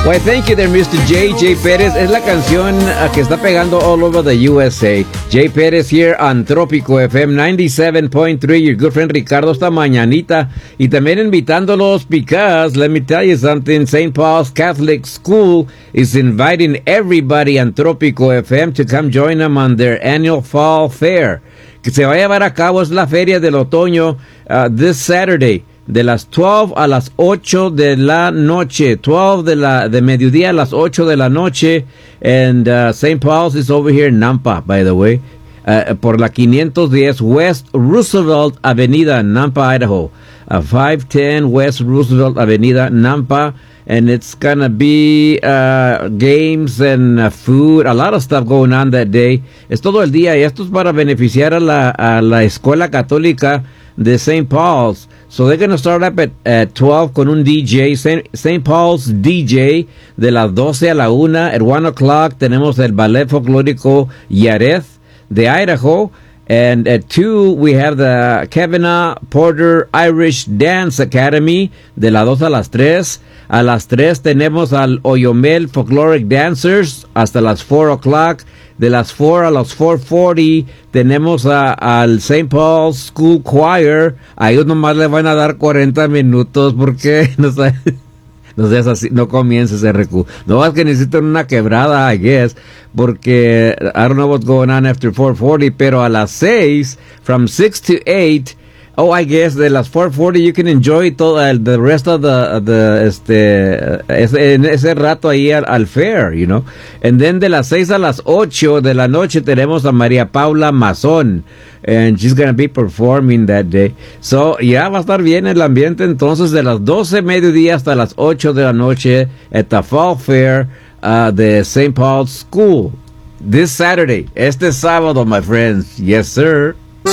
Why, thank you there, Mr. J. Pérez. Es la canción que está pegando all over the USA. J. Pérez here on Trópico FM 97.3. Your good friend Ricardo esta mañanita. Y también invitándolos because, let me tell you something, St. Paul's Catholic School is inviting everybody on Trópico FM to come join them on their annual fall fair. Que se va a llevar a cabo, es la feria del otoño this Saturday. De las 12 a las 8 de la noche. 12 de mediodía a las 8 de la noche. And St. Paul's is over here in Nampa, by the way. Por la 510 West Roosevelt Avenida, Nampa, Idaho. 510 West Roosevelt Avenida, Nampa. And it's gonna be games and food, a lot of stuff going on that day. Es todo el día y esto es para beneficiar a la escuela católica de St. Paul's. So they're going to start up at 12 con un DJ, St. Paul's DJ, de las 12 a la 1. At 1 o'clock tenemos el ballet folclórico Yareth de Idaho. And at 2 we have the Kevina Porter Irish Dance Academy de las 2 a las 3. A las 3 tenemos al Oyomel Folkloric Dancers hasta las 4 o'clock. De las 4 a las 4:40 tenemos al St. Paul's School Choir. A ellos nomás le van a dar 40 minutos porque no seas así, no comiences RQ. No es que necesitan una quebrada, I guess, porque I don't know what's going on after 4:40, pero a las 6, from 6 to 8, I guess de las 4:40 you can enjoy todo the rest of ese rato ahí al fair, you know. And then de las 6 a las 8 de la noche tenemos a María Paula Mazón, and she's gonna be performing that day. So, ya va a estar bien el ambiente entonces de las 12 mediodía hasta las 8 de la noche at the Fall Fair de St. Paul's School. This Saturday, este sábado, my friends. Yes, sir.